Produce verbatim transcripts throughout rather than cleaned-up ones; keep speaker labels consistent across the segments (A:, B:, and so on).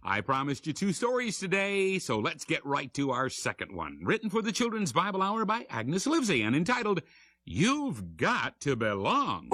A: I promised you two stories today, so let's get right to our second one. Written for the Children's Bible Hour by Agnes Livesey and entitled, You've Got to Belong.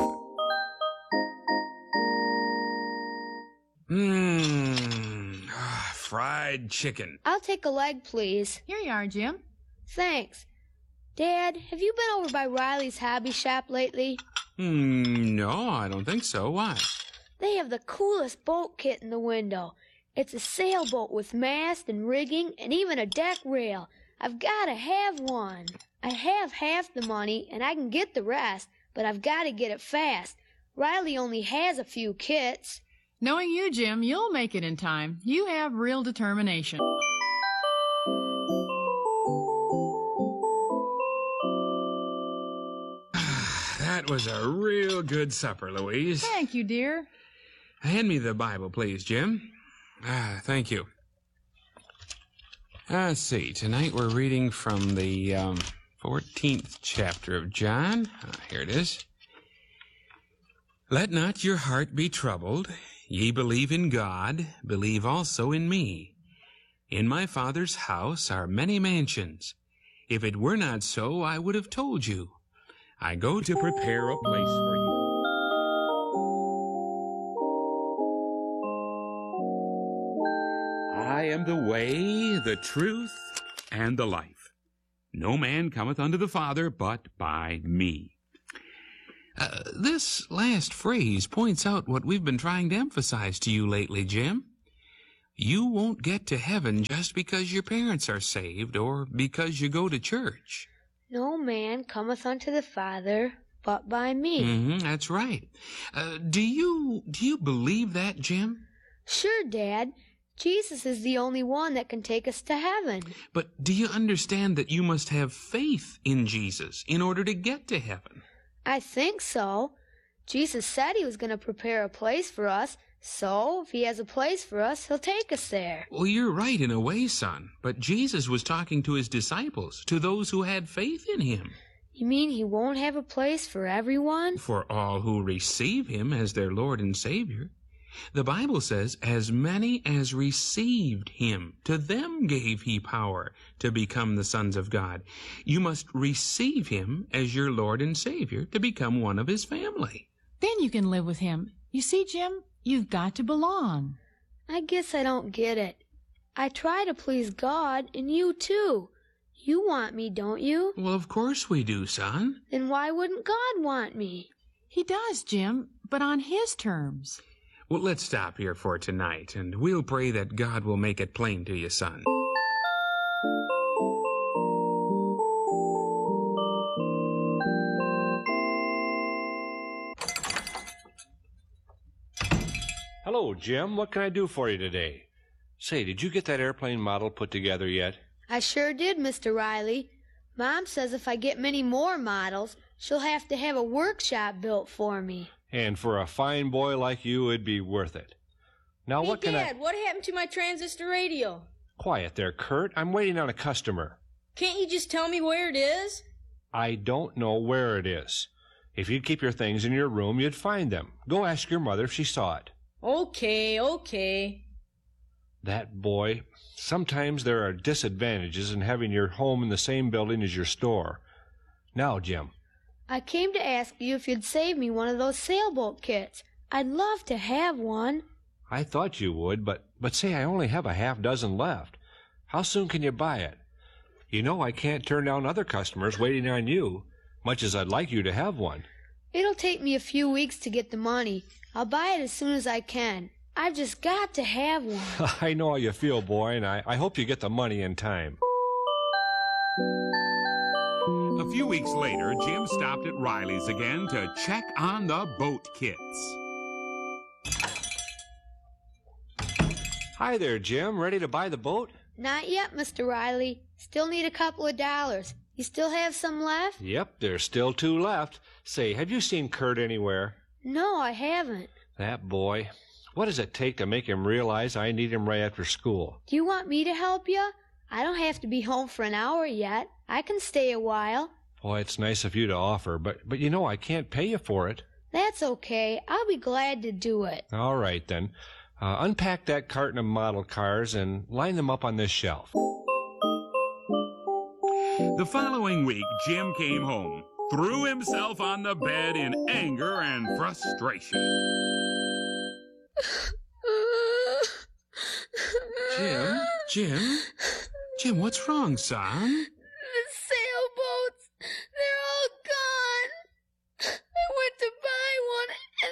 A: Mmm, fried chicken.
B: I'll take a leg, please.
C: Here you are, Jim.
B: Thanks. Dad, have you been over by Riley's hobby shop lately?
A: Hmm, no, I don't think so. Why?
B: They have the coolest boat kit in the window. It's a sailboat with mast and rigging and even a deck rail. I've got to have one. I have half the money and I can get the rest, but I've got to get it fast. Riley only has a few kits.
C: Knowing you, Jim, you'll make it in time. You have real determination.
A: That was a real good supper, Louise.
C: Thank you, dear.
A: Hand me the Bible, please, Jim. Ah, thank you. Ah, let's see. Tonight we're reading from the um, fourteenth chapter of John. Ah, here it is. Let not your heart be troubled. Ye believe in God, believe also in me. In my Father's house are many mansions. If it were not so, I would have told you. I go to prepare a place for you. I am the way, the truth, and the life. No man cometh unto the Father but by me. Uh, this last phrase points out what we've been trying to emphasize to you lately, Jim. You won't get to heaven just because your parents are saved or because you go to church.
B: No man cometh unto the Father but by me.
A: Mm-hmm, that's right. Uh, do you do you believe that, Jim?
B: Sure, Dad. Jesus is the only one that can take us to heaven.
A: But do you understand that you must have faith in Jesus in order to get to heaven?
B: I think so. Jesus said he was going to prepare a place for us, so if he has a place for us, he'll take us there.
A: Well, you're right in a way, son, but Jesus was talking to his disciples, to those who had faith in him.
B: You mean he won't have a place for everyone?
A: For all who receive him as their Lord and Savior. The Bible says, as many as received him, to them gave he power to become the sons of God. You must receive him as your Lord and Savior to become one of his family.
C: Then you can live with him. You see, Jim, you've got to belong.
B: I guess I don't get it. I try to please God, and you too. You want me, don't you?
A: Well, of course we do, son.
B: Then why wouldn't God want me?
C: He does, Jim, but on his terms.
A: Well, let's stop here for tonight, and we'll pray that God will make it plain to you, son.
D: Hello, Jim. What can I do for you today? Say, did you get that airplane model put together yet?
B: I sure did, Mister Riley. Mom says if I get many more models, she'll have to have a workshop built for me.
D: And for a fine boy like you, it'd be worth it. Now,
E: hey,
D: what can
E: Dad,
D: I...
E: what happened to my transistor radio?
D: Quiet there, Kurt. I'm waiting on a customer.
E: Can't you just tell me where it is?
D: I don't know where it is. If you'd keep your things in your room, you'd find them. Go ask your mother if she saw it.
E: Okay, okay.
D: That boy. Sometimes there are disadvantages in having your home in the same building as your store. Now, Jim.
B: I came to ask you if you'd save me one of those sailboat kits. I'd love to have one.
D: I thought you would, but, but say I only have a half dozen left. How soon can you buy it? You know I can't turn down other customers waiting on you, much as I'd like you to have one.
B: It'll take me a few weeks to get the money. I'll buy it as soon as I can. I've just got to have one.
D: I know how you feel, boy, and I, I hope you get the money in time.
A: A few weeks later, Jim stopped at Riley's again to check on the boat kits.
D: Hi there, Jim. Ready to buy the boat?
B: Not yet, Mister Riley. Still need a couple of dollars. You still have some left?
D: Yep, there's still two left. Say, have you seen Kurt anywhere?
B: No, I haven't.
D: That boy. What does it take to make him realize I need him right after school?
B: Do you want me to help you? I don't have to be home for an hour yet. I can stay a while.
D: Boy, it's nice of you to offer, but, but you know I can't pay you for it.
B: That's okay. I'll be glad to do it.
D: All right, then. Uh, unpack that carton of model cars and line them up on this shelf.
A: The following week, Jim came home, threw himself on the bed in anger and frustration. Jim, Jim, Jim, what's wrong, son?
B: The sailboats, they're all gone. I went to buy one, and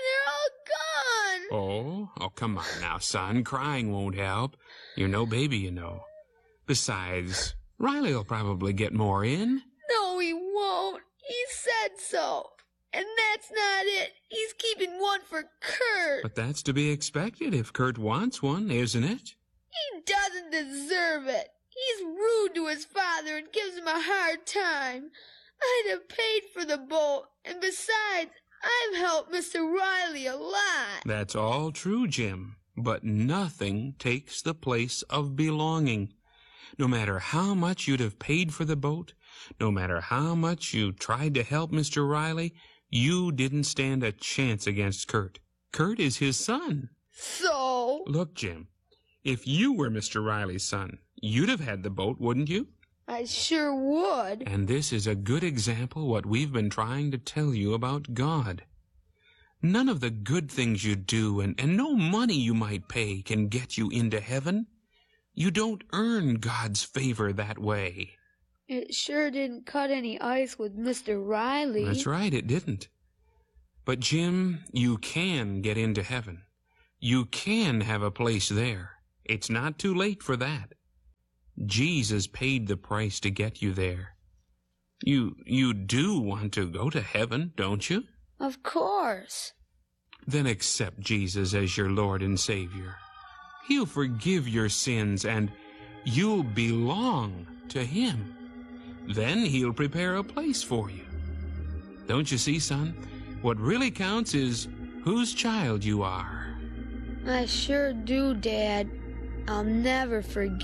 B: they're all gone.
A: Oh, oh, come on now, son. Crying won't help. You're no baby, you know. Besides, Riley'll probably get more in.
B: No, he won't. He said so. And that's not it. He's keeping one for Kurt.
A: But that's to be expected if Kurt wants one, isn't it?
B: He doesn't deserve it. He's rude to his father and gives him a hard time. I'd have paid for the boat, and besides, I've helped Mister Riley a lot.
A: That's all true, Jim. But nothing takes the place of belonging. No matter how much you'd have paid for the boat, no matter how much you tried to help Mister Riley, you didn't stand a chance against Kurt. Kurt is his son.
B: So?
A: Look, Jim, if you were Mister Riley's son, you'd have had the boat, wouldn't you?
B: I sure would.
A: And this is a good example what we've been trying to tell you about God. None of the good things you do and, and no money you might pay can get you into heaven. You don't earn God's favor that way.
B: It sure didn't cut any ice with Mister Riley.
A: That's right, it didn't. But, Jim, you can get into heaven. You can have a place there. It's not too late for that. Jesus paid the price to get you there. You, you do want to go to heaven, don't you?
B: Of course.
A: Then accept Jesus as your Lord and Savior. He'll forgive your sins and you'll belong to Him. Then He'll prepare a place for you. Don't you see, son? What really counts is whose child you are.
B: I sure do, Dad. I'll never forget.